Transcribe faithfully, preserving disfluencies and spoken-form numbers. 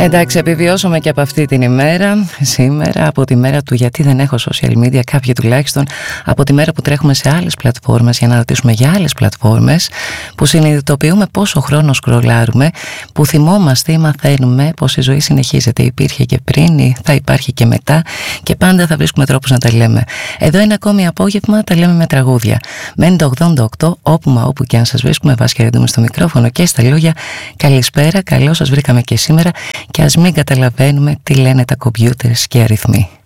Εντάξει, επιβιώσαμε και από αυτή την ημέρα, σήμερα, από τη μέρα του γιατί δεν έχω social media, κάποιοι τουλάχιστον, από τη μέρα που τρέχουμε σε άλλες πλατφόρμες για να ρωτήσουμε για άλλες πλατφόρμες, που συνειδητοποιούμε πόσο χρόνο σκρολάρουμε, που θυμόμαστε ή μαθαίνουμε πως η ζωή συνεχίζεται, υπήρχε και πριν, θα υπάρχει και μετά και πάντα θα βρίσκουμε τρόπους να τα λέμε. Εδώ ένα ακόμη απόγευμα τα λέμε με τραγούδια. μένει το ογδόντα οκτώ, όπου μα όπου και αν σας βρίσκουμε, βάσει χαιρετούμε στο μικρόφωνο και στα λόγια. Καλησπέρα, καλώς σας βρήκαμε και σήμερα. Και ας μην καταλαβαίνουμε τι λένε τα κομπιούτερς και αριθμοί.